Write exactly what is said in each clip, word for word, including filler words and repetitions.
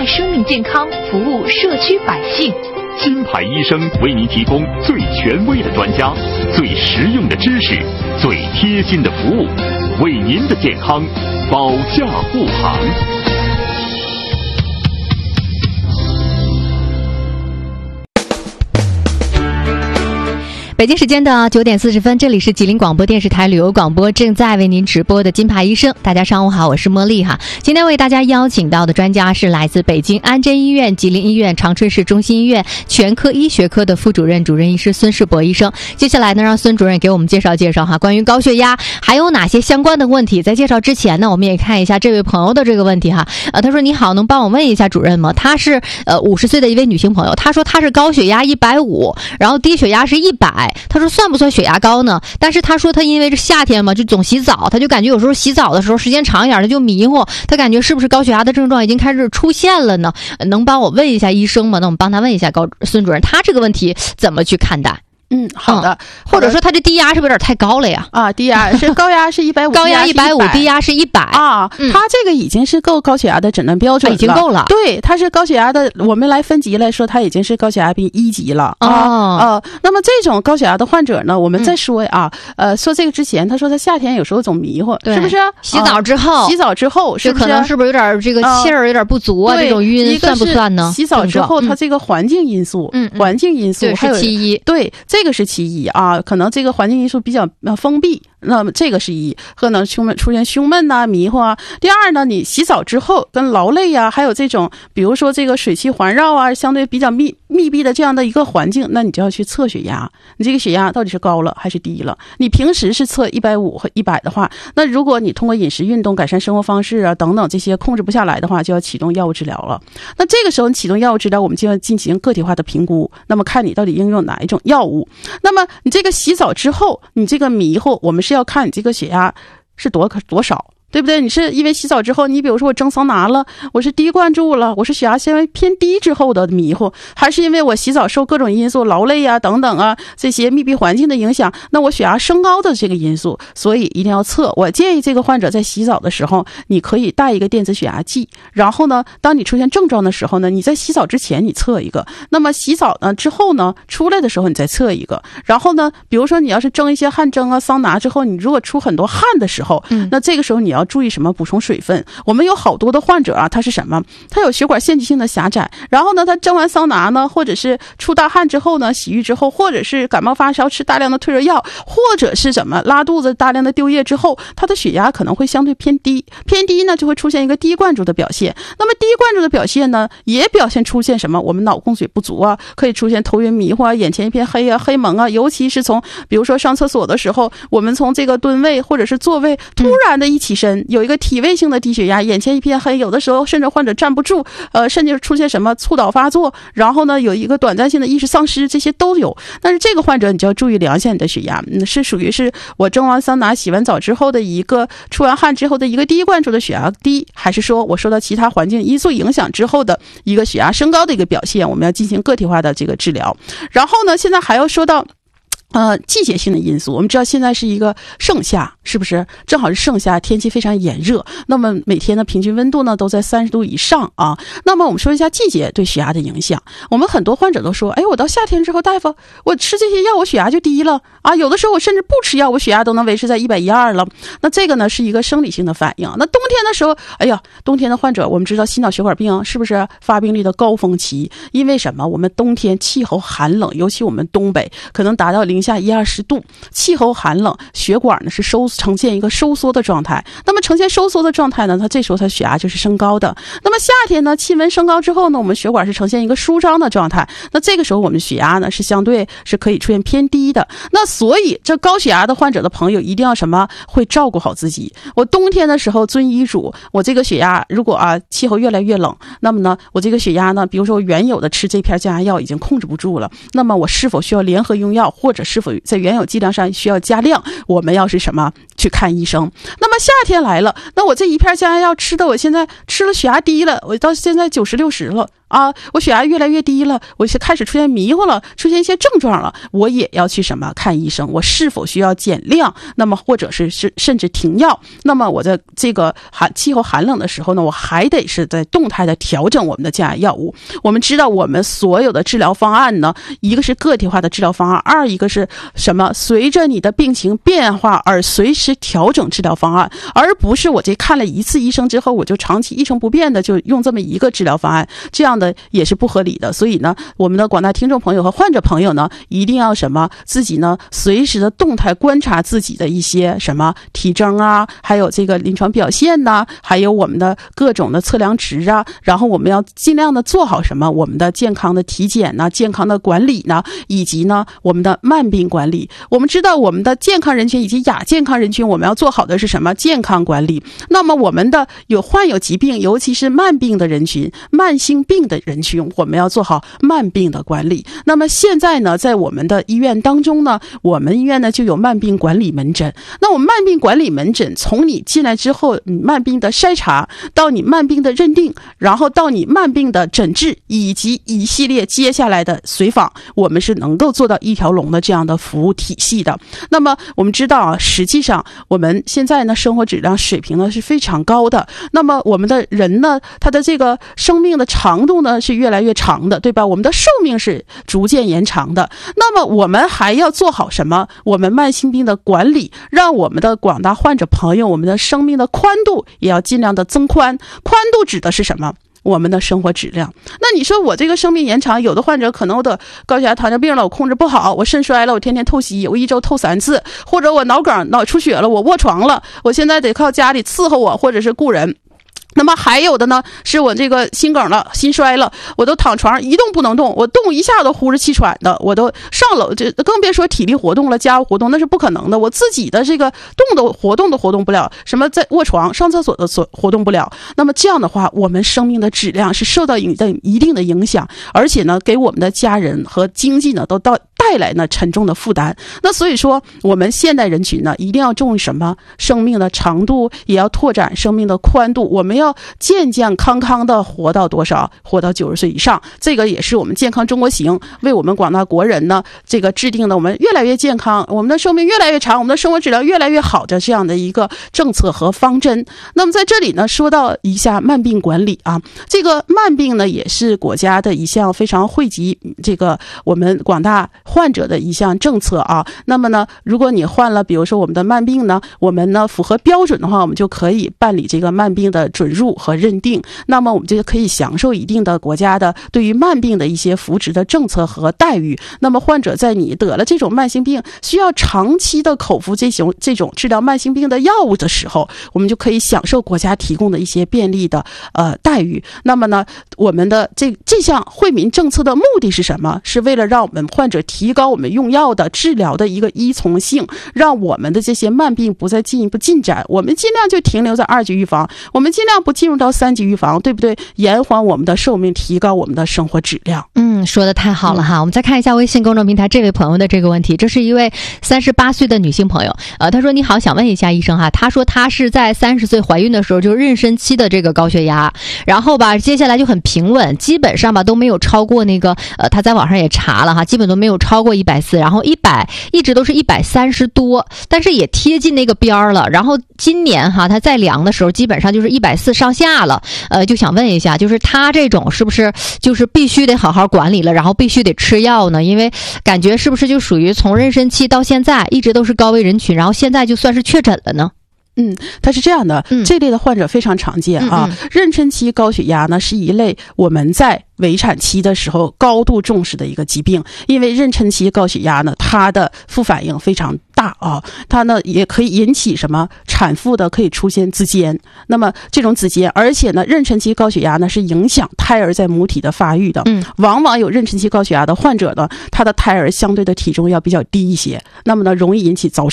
爱生命健康，服务社区百姓。 金牌医生为您提供最权威的专家、最实用的知识、最贴心的服务，为您的健康保驾护航。 北京时间的九点四十分，这里是吉林广播电视台旅游广播，正在为您直播的金牌医生。大家上午好，我是茉莉哈。今天为大家邀请到的专家是来自北京安贞医院、吉林医院、长春市中心医院全科医学科的副主任、主任医师孙世博医生。接下来呢，让孙主任给我们介绍介绍哈，关于高血压还有哪些相关的问题。在介绍之前呢，我们也看一下这位朋友的这个问题哈。呃，他说你好，能帮我问一下主任吗？他是呃五十岁的一位女性朋友，她说她是高血压一百五，然后低血压是一百。他说算不算血压高呢？但是他说他因为是夏天嘛，就总洗澡，他就感觉有时候洗澡的时候时间长一点他就迷糊，他感觉是不是高血压的症状已经开始出现了呢？能帮我问一下医生吗？那我们帮他问一下高孙主任，他这个问题怎么去看待？ 嗯，好的、嗯， 或者说他这低压是不是有点太高了呀？ 啊，低压是高压是一百五， 高压一百五，低压是一百啊、嗯。他这个已经是够高血压的诊断标准了， 已经够了。 对，他是高血压的，我们来分级来说，他已经是高血压病一级了啊。 哦、 呃，那么这种高血压的患者呢，我们再说啊，嗯、呃，说这个之前，他说他夏天有时候总迷糊，是不是？ 洗澡之后， 啊、洗澡之后是不是？ 就可能是不是有点这个气儿有点不足啊？呃、这种晕算不算呢？ 洗澡之后，他这个环境因素，嗯，环境因素还有其一， 对，这个是其一啊。啊，可能这个环境因素比较封闭，那么这个是一，可能胸闷出现胸闷呐、啊、迷糊啊。第二呢，你洗澡之后跟劳累呀、啊，还有这种，比如说这个水汽环绕啊，相对比较密密闭的这样的一个环境，那你就要去测血压，你这个血压到底是高了还是低了？你平时是测一百五和一百的话，那如果你通过饮食、运动改善生活方式啊等等这些控制不下来的话，就要启动药物治疗了。那这个时候你启动药物治疗，我们就要进行个体化的评估，那么看你到底应用哪一种药物。那么你这个洗澡之后，你这个迷糊，我们是要看你这个血压是多多少，对不对？你是因为洗澡之后，你比如说我蒸桑拿了，我是低灌注了，我是血压纤维偏低之后的迷糊，还是因为我洗澡受各种因素劳累啊等等啊这些密闭环境的影响，那我血压升高的这个因素，所以一定要测。我建议这个患者在洗澡的时候，你可以带一个电子血压计，然后呢，当你出现症状的时候呢，你在洗澡之前你测一个，那么洗澡呢之后呢，出来的时候你再测一个，然后呢，比如说你要是蒸一些汗蒸啊、桑拿之后，你如果出很多汗的时候，嗯，那这个时候你要注意什么？补充水分。我们有好多的患者啊，他是什么？他有血管腺体性的狭窄，然后呢，他蒸完桑拿呢，或者是出大汗之后呢，洗浴之后，或者是感冒发烧吃大量的退热药，或者是什么拉肚子大量的丢液之后，他的血压可能会相对偏低，偏低呢就会出现一个低灌注的表现。那么低灌注的表现呢，也表现出现什么？我们脑供水不足啊，可以出现头晕迷糊啊，眼前一片黑啊，黑蒙啊，尤其是从比如说上厕所的时候，我们从这个蹲位或者是坐位突然的一起身，有一个体位性的低血压，眼前一片黑，有的时候甚至患者站不住，呃，甚至出现什么猝倒发作，然后呢有一个短暂性的意识丧失，这些都有。但是这个患者你就要注意量一下你的血压，嗯，是属于是我蒸完桑拿、洗完澡之后的一个出完汗之后的一个低灌注的血压低，还是说我受到其他环境因素影响之后的一个血压升高的一个表现？我们要进行个体化的这个治疗。然后呢，现在还要说到呃，季节性的因素。我们知道现在是一个盛夏，是不是？正好是盛夏，天气非常炎热，那么每天的平均温度呢都在三十度以上啊。那么我们说一下季节对血压的影响。我们很多患者都说，哎，我到夏天之后，大夫，我吃这些药，我血压就低了啊。有的时候我甚至不吃药，我血压都能维持在一百一二了。那这个呢是一个生理性的反应。那冬天的时候，哎呀，冬天的患者，我们知道心脑血管病是不是发病率的高峰期？因为什么？我们冬天气候寒冷，尤其我们东北可能达到零下一二十度，气候寒冷，血管呢是收呈现一个收缩的状态。那么呈现收缩的状态呢，它这时候它血压就是升高的。那么夏天呢，气温升高之后呢，我们血管是呈现一个舒张的状态。那这个时候我们血压呢是相对是可以出现偏低的。那所以这高血压的患者的朋友一定要什么？会照顾好自己。我冬天的时候遵医嘱，我这个血压如果啊气候越来越冷，那么呢我这个血压呢，比如说我原有的吃这片降压药已经控制不住了，那么我是否需要联合用药，或者是否在原有剂量上需要加量？我们要是什么去看医生。那么夏天来了，那我这一片降压药吃的，我现在吃了血压低了，我到现在九十六十了啊，我血压越来越低了，我是开始出现迷糊了，出现一些症状了，我也要去什么看医生，我是否需要减量，那么或者是是甚至停药。那么我在这个寒气候寒冷的时候呢，我还得是在动态的调整我们的降压药物。我们知道我们所有的治疗方案呢，一个是个体化的治疗方案，二一个是什么？随着你的病情变化而随时调整治疗方案，而不是我这看了一次医生之后，我就长期一成不变的就用这么一个治疗方案，这样的也是不合理的。所以呢，我们的广大听众朋友和患者朋友呢，一定要什么？自己呢随时的动态观察自己的一些什么体征啊，还有这个临床表现呐、啊，还有我们的各种的测量值啊，然后我们要尽量的做好什么？我们的健康的体检呢、健康的管理呢，以及呢我们的慢病管理。我们知道我们的健康人群以及亚健康人群，我们要做好的是什么？健康管理。那么我们的有患有疾病，尤其是慢病的人群、慢性病的人群，我们要做好慢病的管理。那么现在呢，在我们的医院当中呢，我们医院呢就有慢病管理门诊。那我们慢病管理门诊，从你进来之后，你慢病的筛查，到你慢病的认定，然后到你慢病的诊治，以及一系列接下来的随访，我们是能够做到一条龙的这样的服务体系的。那么我们知道啊，实际上我们现在呢生活质量水平呢是非常高的。那么我们的人呢，他的这个生命的长度呢是越来越长的，对吧？我们的寿命是逐渐延长的。那么我们还要做好什么？我们慢性病的管理，让我们的广大患者朋友，我们的生命的宽度也要尽量的增宽。宽度指的是什么？我们的生活质量。那你说我这个生命延长，有的患者可能我的高血压糖尿病了，我控制不好，我肾衰了，我天天透析，我一周透三次，或者我脑梗脑出血了，我卧床了，我现在得靠家里伺候我，或者是雇人。那么还有的呢，是我这个心梗了，心衰了，我都躺床上一动不能动，我动一下都呼着气喘的，我都上楼，这更别说体力活动了，家务活动那是不可能的，我自己的这个动的活动都活动不了，什么在卧床上厕所都活动不了。那么这样的话，我们生命的质量是受到一定的影响，而且呢，给我们的家人和经济呢都到带来呢沉重的负担。那所以说，我们现代人群呢，一定要重视什么？生命的长度，也要拓展生命的宽度。我们要健健康康的活到多少？活到九十岁以上。这个也是我们健康中国行为我们广大国人呢，这个制定的我们越来越健康，我们的寿命越来越长，我们的生活质量越来越好的这样的一个政策和方针。那么在这里呢，说到一下慢病管理啊，这个慢病呢，也是国家的一项非常惠及这个我们广大患者的一项政策啊。那么呢，如果你患了比如说我们的慢病呢，我们呢符合标准的话，我们就可以办理这个慢病的准入和认定，那么我们就可以享受一定的国家的对于慢病的一些扶持的政策和待遇。那么患者在你得了这种慢性病，需要长期的口服这种这种治疗慢性病的药物的时候，我们就可以享受国家提供的一些便利的呃待遇。那么呢，我们的这这项惠民政策的目的是什么？是为了让我们患者提高我们用药的治疗的一个依从性，让我们的这些慢病不再进一步进展，我们尽量就停留在二级预防，我们尽量不进入到三级预防，对不对？延缓我们的寿命，提高我们的生活质量。 嗯，说的太好了哈。我们再看一下微信公众平台这位朋友的这个问题，这是一位三十八岁的女性朋友，呃，她说你好，想问一下医生哈，她说她是在三十岁怀孕的时候就妊娠期的这个高血压，然后吧，接下来就很平稳，基本上吧都没有超过那个，呃，她在网上也查了哈，基本都没有超过一百四，然后一百一直都是一百三十多，但是也贴近那个边儿了。然后今年哈，她在量的时候基本上就是一百四上下了，呃，就想问一下，就是她这种是不是就是必须得好好管理了，然后必须得吃药呢？因为感觉是不是就属于从妊娠期到现在一直都是高危人群，然后现在就算是确诊了呢？ 嗯，它是这样的， 嗯、 这类的患者非常常见啊。 嗯嗯妊娠期高血压呢是一类我们在围产期的时候高度重视的一个疾病，因为妊娠期高血压呢，它的副反应非常大啊，它呢也可以引起什么产妇的可以出现子痫，那么这种子痫，而且呢，妊娠期高血压呢是影响胎儿在母体的发育的，嗯，往往有妊娠期高血压的患者呢，他的胎儿相对的体重要比较低一些，那么呢容易引起早产。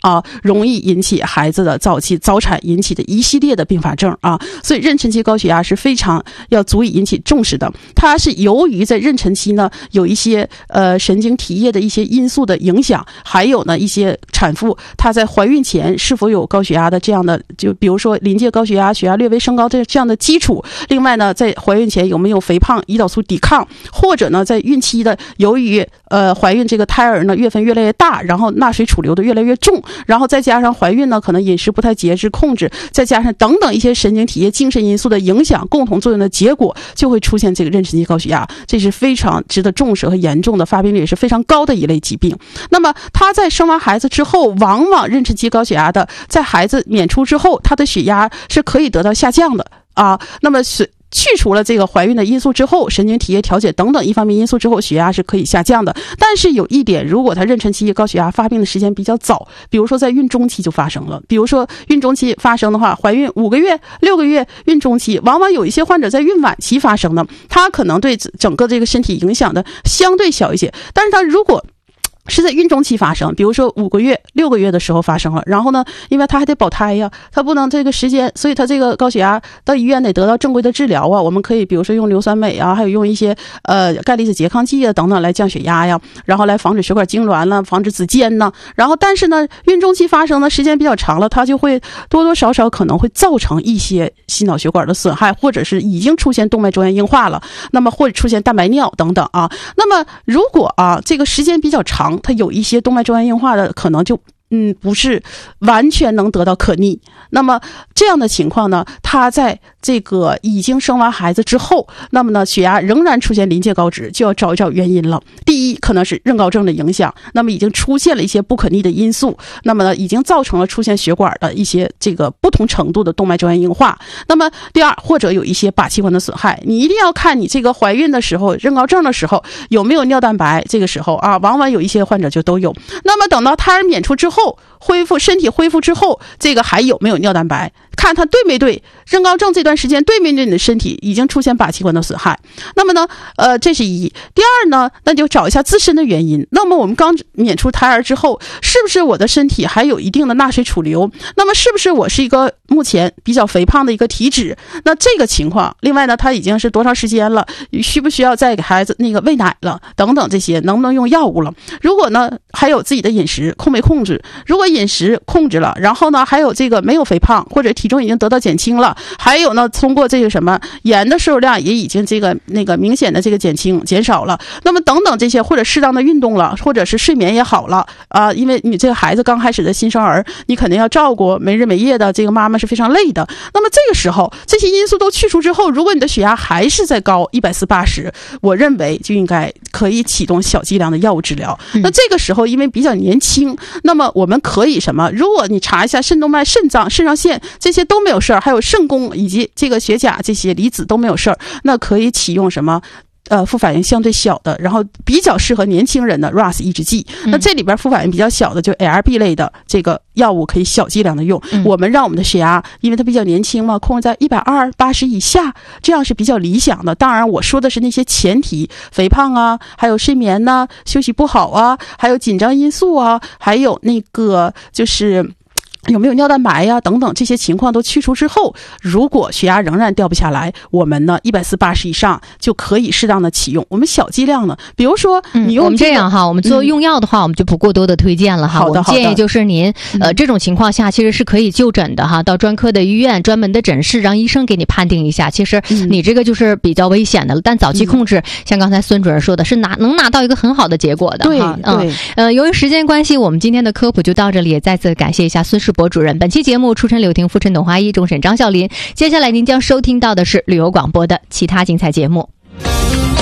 啊，容易引起孩子的早期早产引起的一系列的并发症啊。所以妊娠期高血压是非常要足以引起重视的。它是由于在妊娠期呢有一些呃神经体液的一些因素的影响，还有呢一些产妇她在怀孕前是否有高血压的这样的，就比如说临界高血压、血压略微升高这这样的基础。另外呢，在怀孕前有没有肥胖、胰岛素抵抗，或者呢在孕期的由于呃怀孕这个胎儿呢月份越来越大，然后钠水储留的越来越重，然后再加上怀孕呢可能饮食不太节制控制，再加上等等一些神经体液、精神因素的影响，共同作用的结果就会出现这个妊娠期高血压。这是非常值得重视和严重的，发病率也是非常高的一类疾病。那么他在生完孩子之后，往往妊娠期高血压的在孩子娩出之后，他的血压是可以得到下降的啊。那么是去除了这个怀孕的因素之后，神经体液调节等等一方面因素之后，血压是可以下降的。但是有一点，如果他妊娠期高血压发病的时间比较早，比如说在孕中期就发生了，比如说孕中期发生的话，怀孕五个月、六个月，孕中期往往有一些患者在孕晚期发生的，他可能对整个这个身体影响的相对小一些。但是他如果是在孕中期发生，比如说五个月、六个月的时候发生了，然后呢，因为他还得保胎呀，他不能这个时间，所以他这个高血压到医院得得到正规的治疗啊。我们可以比如说用硫酸镁啊，还有用一些呃钙离子拮抗剂啊等等来降血压呀，然后来防止血管痉挛了，防止子痫呢。然后但是呢，孕中期发生的时间比较长了，它就会多多少少可能会造成一些心脑血管的损害，或者是已经出现动脉粥样硬化了，那么或者出现蛋白尿等等啊。那么如果啊这个时间比较长，它有一些动脉粥样硬化的可能就嗯不是完全能得到可逆。那么这样的情况呢，他在这个已经生完孩子之后，那么呢血压仍然出现临界高值，就要找一找原因了。第一，可能是妊高症的影响，那么已经出现了一些不可逆的因素，那么呢已经造成了出现血管的一些这个不同程度的动脉粥样硬化。那么第二，或者有一些靶器官的损害，你一定要看你这个怀孕的时候、妊高症的时候有没有尿蛋白，这个时候啊往往有一些患者就都有。那么等到胎儿娩出之后，恢复身体恢复之后，这个还有没有尿蛋白，看它对没对妊高症这段时间对没对你的身体已经出现靶器官的损害。那么呢呃这是一。第二呢，那就找一下自身的原因。那么我们刚娩出胎儿之后，是不是我的身体还有一定的钠水储留，那么是不是我是一个目前比较肥胖的一个体质，那这个情况，另外呢他已经是多长时间了，需不需要再给孩子那个喂奶了等等，这些能不能用药物了。如果呢还有自己的饮食控没控制，如果饮食控制了，然后呢还有这个没有肥胖，或者体重已经得到减轻了，还有呢通过这个什么盐的摄入量也已经这个那个明显的这个减轻减少了，那么等等这些，或者适当的运动了，或者是睡眠也好了啊、呃，因为你这个孩子刚开始的新生儿，你肯定要照顾没日没夜的，这个妈妈是非常累的。那么这个时候这些因素都去除之后，如果你的血压还是在高一百四八十，我认为就应该可以启动小剂量的药物治疗。那这个时候因为比较年轻，那么我们可以什么，如果你查一下肾动脉、肾脏、肾上腺这些都没有事儿，还有肾功以及这个血钾这些离子都没有事儿，那可以启用什么呃，副反应相对小的，然后比较适合年轻人的 R A S 抑制剂。那这里边副反应比较小的，就 A R B 类的这个药物可以小剂量的用。嗯、我们让我们的血压，因为它比较年轻嘛，控制在一百二八十以下，这样是比较理想的。当然，我说的是那些前提，肥胖啊，还有睡眠呐、啊，休息不好啊，还有紧张因素啊，还有那个就是有没有尿蛋白呀、啊、等等这些情况都去除之后，如果血压仍然掉不下来，我们呢一百四八十以上就可以适当的启用。我们小剂量呢，比如说你用、这个嗯、 我们这样哈，我们做用药的话、嗯、我们就不过多的推荐了哈。 好的， 我们建议就是您呃这种情况下其实是可以就诊的哈，到专科的医院专门的诊室让医生给你判定一下。其实你这个就是比较危险的了，但早期控制、嗯、像刚才孙主任说的是拿能拿到一个很好的结果的哈。 对对、 嗯、呃由于时间关系，我们今天的科普就到这里，也再次感谢一下孙世博主任。本期节目出身柳亭、富春董华一，终审张啸林。接下来您将收听到的是旅游广播的其他精彩节目。